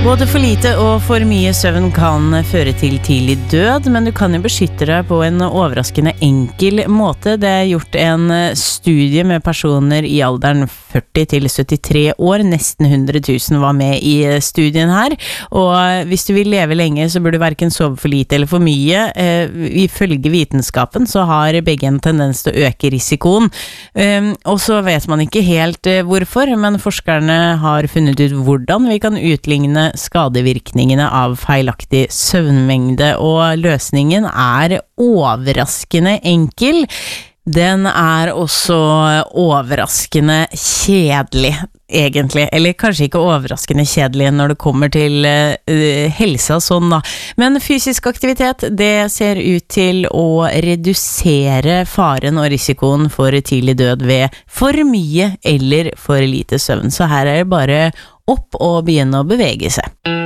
Både for lite og for mye søvn kan føre til tidlig død, men du kan jo beskytte deg på en overraskende enkel måte. Det er gjort en studie med personer i alderen 40 til 73 år. Nesten 100 000 var med i studien her. Og hvis du vil leve lenge, så burde du hverken sove for lite eller for mye. Ifølge vitenskapen så har begge en tendens til å øke risikoen. Og så vet man ikke helt hvorfor, men forskerne har funnet ut hvordan vi kan utligne skadevirkningene av feilaktig søvnmengde, og løsningen er overraskende enkel. Den er også overraskende kjedelig, egentlig. Eller kanskje ikke overraskende kjedelig når det kommer til helse og sånn da. Men fysisk aktivitet, det ser ut til å redusere faren og risikoen for tidlig død ved for mye eller for lite søvn. Så her er det bare opp og begynne å bevege seg.